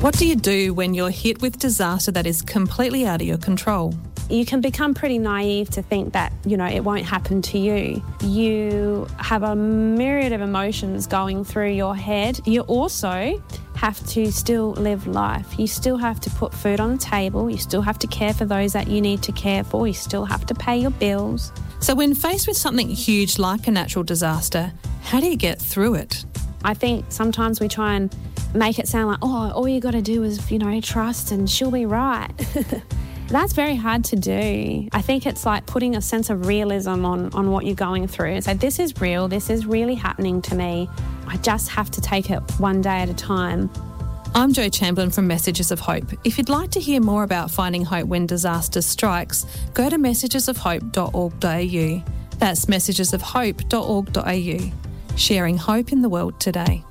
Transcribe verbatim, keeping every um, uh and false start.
What do you do when you're hit with disaster that is completely out of your control? You can become pretty naive to think that, you know, it won't happen to you. You have a myriad of emotions going through your head. You also have to still live life. You still have to put food on the table. You still have to care for those that you need to care for. You still have to pay your bills. So when faced with something huge like a natural disaster, how do you get through it? I think sometimes we try and make it sound like, oh, all you got to do is, you know, trust and she'll be right. That's very hard to do. I think it's like putting a sense of realism on, on what you're going through and say, this is real, this is really happening to me. I just have to take it one day at a time. I'm Jo Chamberlain from Messages of Hope. If you'd like to hear more about finding hope when disaster strikes, go to messages of hope dot org dot a u. That's messages of hope dot org dot a u. Sharing hope in the world today.